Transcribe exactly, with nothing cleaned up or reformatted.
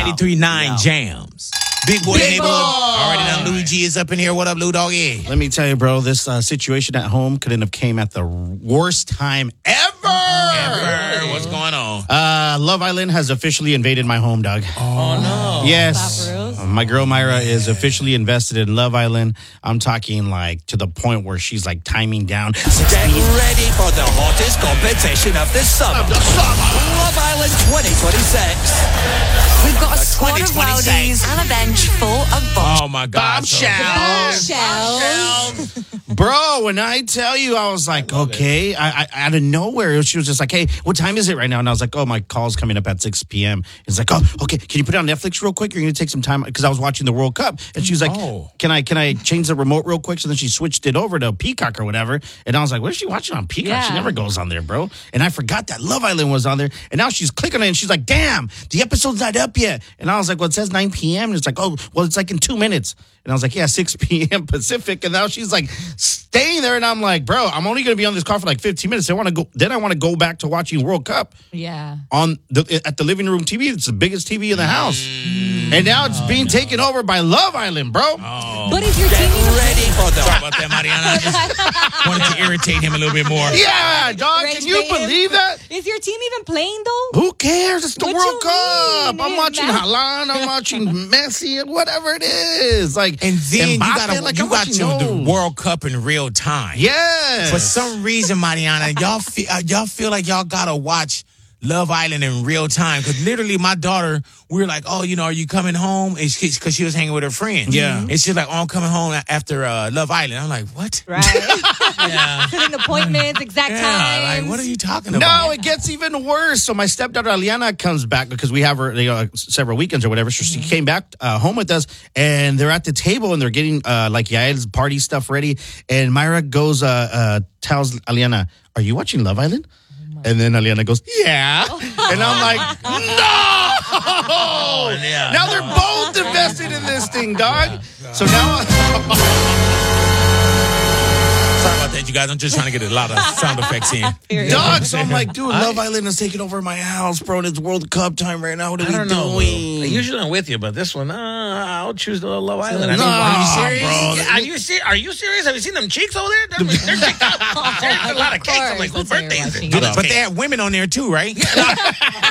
eighty-three point nine no. Jams. Big boy Big neighborhood. boy. Already done. Louis G is up in here. What up, Lou Dog? Yeah. Let me tell you, bro, this uh, situation at home couldn't have came at the worst time ever. Ever. What's going on? Uh, Love Island has officially invaded my home, dog. Oh, no. Yes. My girl Myra is officially invested in Love Island. I'm talking like to the point where she's like timing down. Get ready for the hottest competition of the summer. Of the summer. Love Island twenty twenty-six. We've got a squad of rowdies and a bench full of bombs. Oh, my God. Bombshells. Bombshells. Bro, when I tell you, I was like, I okay. I, I, out of nowhere, she was just like, hey, what time is it right now? And I was like, oh, my call's coming up at six p.m. It's like, oh, okay. Can you put it on Netflix real quick? You're going to take some time. Because I was watching the World Cup. And she was like, oh. can I can I change the remote real quick? So then she switched it over to Peacock or whatever. And I was like, what is she watching on Peacock? Yeah. She never goes on there, bro. And I forgot that Love Island was on there. And now she's clicking on it. And she's like, damn, the episode's not up yet. And I was like, well, it says nine p.m. And it's like, oh, well, it's like in two minutes. And I was like, yeah, six p.m. Pacific. And now she's like staying there. And I'm like, bro, I'm only going to be on this call for like fifteen minutes. I want to go. Then I want to go back to watching World Cup. Yeah. On the at the living room T V. It's the biggest T V in the house. Mm. And now it's being oh, no. taken over by Love Island, bro. Oh. But if your team Get ready for the... Sorry about that, Mariana. I just wanted to irritate him a little bit more. Yeah, dog. Rage Can you him. believe that? Is your team even playing, though? Who cares? It's the What World you Cup. mean? I'm It's watching not- Haaland. I'm watching Messi and whatever it is. Like, And then Mbappe, you got like, you I'm got watching your, the those. World Cup in real time. Yes. For some reason, Mariana, y'all feel, uh, y'all feel like y'all got to watch Love Island in real time. Because literally, my daughter, we were like, oh, you know, are you coming home? Because she was hanging with her friends. Yeah. And she's like, oh, I'm coming home after uh, Love Island. I'm like, what? Right. Yeah. Setting appointments, exact Yeah, times. like, what are you talking about? No, it gets even worse. So my stepdaughter Aliana comes back because we have her you know, several weekends or whatever. So she came back uh, home with us, and they're at the table and they're getting uh, like Yael's party stuff ready. And Myra goes, uh, uh, tells Aliana, "Are you watching Love Island?" And then Aliana goes, "Yeah," and I'm like, "No!" yeah, now no. they're both invested in this thing, dog. So now. Sorry about that, you guys. I'm just trying to get a lot of sound effects in. Dog, so I'm like, dude, Love Island is taking over my house, bro. And it's World Cup time right now. What are I we don't know. doing? Usually I'm with you, but this one, uh, I'll choose the Love Island. I No, mean, are you serious? bro. Yeah, are you ser- Are you serious? Have you seen them cheeks over there? They're, they're cheeked out. There's a lot of cakes. I'm like, whose Of course, birthday is that's it? why you're But they have women on there too, right?